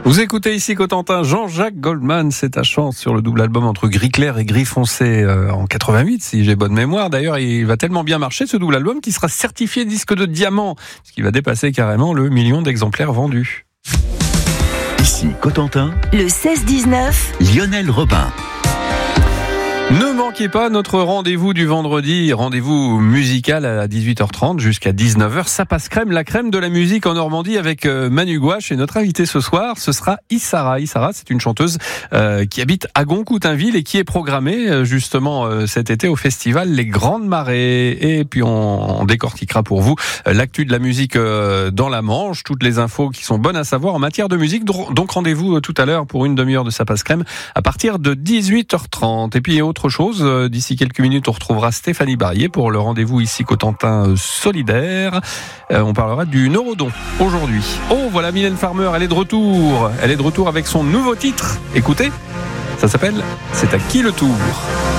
Vous écoutez ici Cotentin, Jean-Jacques Goldman, c'est à chance sur le double album entre gris clair et gris foncé en 88, si j'ai bonne mémoire. D'ailleurs, il va tellement bien marcher ce double album qu'il sera certifié disque de diamant, ce qui va dépasser carrément le 1 million d'exemplaires vendus. Ici Cotentin, le 16-19, Lionel Robin. Ne manquez pas notre rendez-vous du vendredi, rendez-vous musical à 18h30 jusqu'à 19h. Ça passe crème, la crème de la musique en Normandie avec Manu Gouache. Et notre invité ce soir, ce sera Issara. Issara, c'est une chanteuse qui habite à Goncoutainville et qui est programmée justement cet été au festival Les Grandes Marées. Et puis on décortiquera pour vous l'actu de la musique dans la Manche, toutes les infos qui sont bonnes à savoir en matière de musique. Donc rendez-vous tout à l'heure pour une demi-heure de Ça passe crème à partir de 18h30. Et puis autre chose, d'ici quelques minutes, on retrouvera Stéphanie Barrier pour le rendez-vous ici Cotentin solidaire. On parlera du neurodon aujourd'hui. Oh, voilà Mylène Farmer, elle est de retour. Elle est de retour avec son nouveau titre. Écoutez, ça s'appelle « C'est à qui le tour ?»